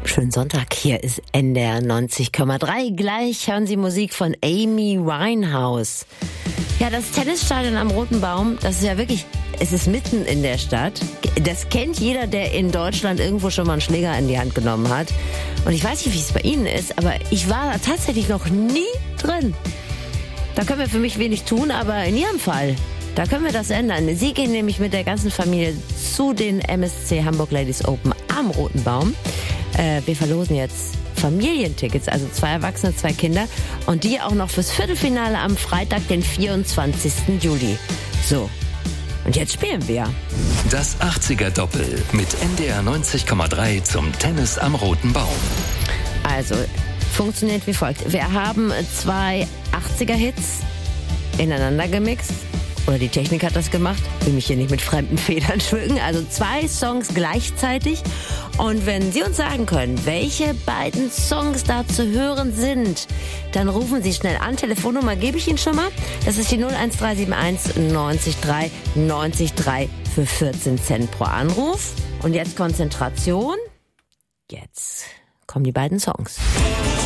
Schönen Sonntag, hier ist NDR 90,3. Gleich hören Sie Musik von Amy Winehouse. Ja, das Tennisstadion am Roten Baum, das ist ja wirklich, es ist mitten in der Stadt. Das kennt jeder, der in Deutschland irgendwo schon mal einen Schläger in die Hand genommen hat. Und ich weiß nicht, wie es bei Ihnen ist, aber ich war da tatsächlich noch nie drin. Da können wir für mich wenig tun, aber in Ihrem Fall, da können wir das ändern. Sie gehen nämlich mit der ganzen Familie zu den MSC Hamburg Ladies Open am Roten Baum. Wir verlosen jetzt Familientickets, also 2 Erwachsene, 2 Kinder und die auch noch fürs Viertelfinale am Freitag, den 24. Juli. So, und jetzt spielen wir. Das 80er-Doppel mit NDR 90,3 zum Tennis am Roten Baum. Also, funktioniert wie folgt. Wir haben 2 80er-Hits ineinander gemixt. Oder die Technik hat das gemacht. Ich will mich hier nicht mit fremden Federn schmücken. Also 2 Songs gleichzeitig. Und wenn Sie uns sagen können, welche beiden Songs da zu hören sind, dann rufen Sie schnell an. Telefonnummer gebe ich Ihnen schon mal. Das ist die 01371 90 3 90 3 für 14 Cent pro Anruf. Und jetzt Konzentration. Jetzt kommen die beiden Songs.